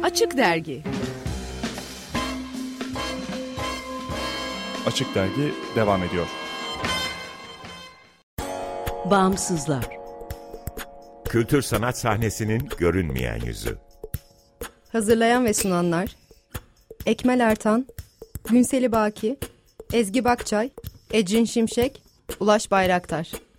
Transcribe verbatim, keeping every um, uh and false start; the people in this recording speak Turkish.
Açık Dergi. Açık Dergi devam ediyor. Bağımsızlar. Kültür sanat sahnesinin görünmeyen yüzü. Hazırlayan ve sunanlar Ekmel Ertan, Günseli Baki, Ezgi Bakçay, Ecrin Şimşek, Ulaş Bayraktar.